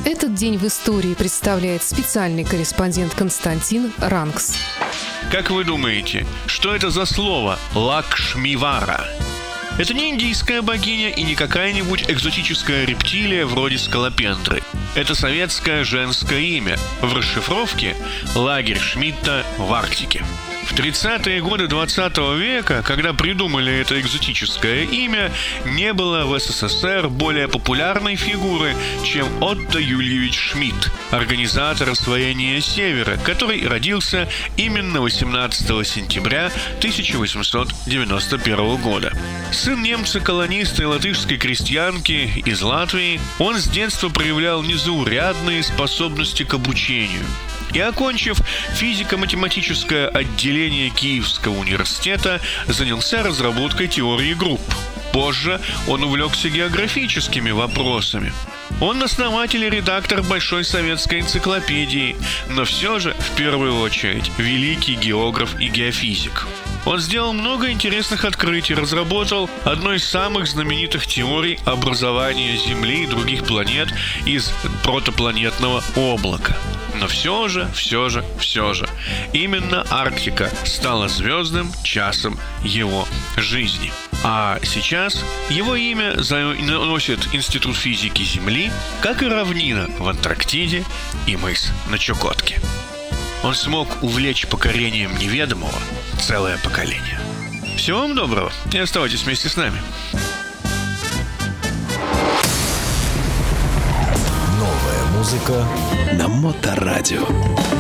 Этот день в истории представляет специальный корреспондент Константин Ранкс. Как вы думаете, что это за слово Лакшмивара? Это не индийская богиня и не какая-нибудь экзотическая рептилия вроде скалопендры. Это советское женское имя, в расшифровке «Лагерь Шмидта в Арктике». В 30-е годы 20 века, когда придумали это экзотическое имя, не было в СССР более популярной фигуры, чем Отто Юльевич Шмидт, организатор освоения Севера, который родился именно 18 сентября 1891 года. Сын немца-колониста и латышской крестьянки из Латвии, он с детства проявлял незаурядные способности к обучению. И, окончив физико-математическое отделение Киевского университета, занялся разработкой теории групп. Позже он увлекся географическими вопросами. Он основатель и редактор Большой советской энциклопедии, но все же, в первую очередь, великий географ и геофизик. Он сделал много интересных открытий, разработал одну из самых знаменитых теорий образования Земли и других планет из протопланетного облака. Но все же, именно Арктика стала звездным часом его жизни. А сейчас его имя носит Институт физики Земли, как и равнина в Антарктиде и мыс на Чукотке. Он смог увлечь покорением неведомого целое поколение. Всего вам доброго и оставайтесь вместе с нами. Новая музыка на Моторадио.